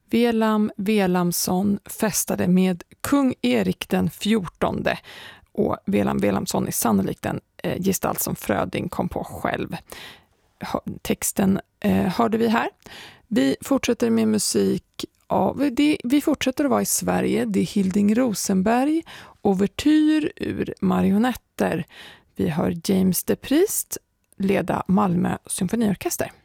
Velam Velamsson festade med kung Erik den 14. Och Velam Velamsson är sannolikt en gestalt som Fröding kom på själv. Texten hörde vi här. Vi fortsätter med musik. Vi fortsätter att vara i Sverige. Det är Hilding Rosenberg, Ouvertyr ur Marionetter. Vi hör James de Priest leda Malmö symfoniorkester.